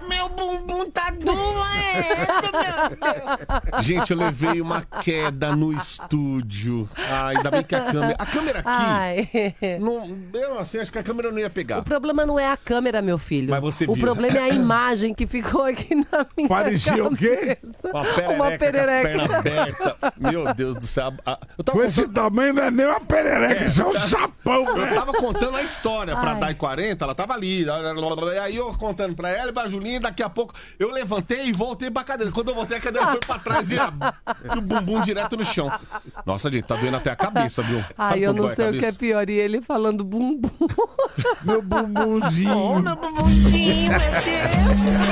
Meu bumbum tá doendo, meu Deus. Gente, eu levei uma queda no estúdio. Ai, ainda bem que a câmera aqui... Eu assim, acho que a câmera não ia pegar. O problema não é a câmera, meu filho. Mas você o viu. problema é a imagem que ficou aqui na minha Parecia o quê? Uma perereca com as pernas abertas. Meu Deus do céu. Com esse tamanho não é nem uma perereca, isso é um sapão. Eu tava contando a história pra Dai 40, ela tava ali. E aí eu contando pra ela e pra Julinha, daqui a pouco eu levantei e voltei pra cadeira. Quando eu voltei, a cadeira foi pra trás e o bumbum direto no chão. Nossa, gente, tá doendo até a cabeça, viu? Ai, eu não sei o que é pior. E ele falando bumbum. Meu bumbumzinho. Oh, meu bumbumzinho, meu Deus.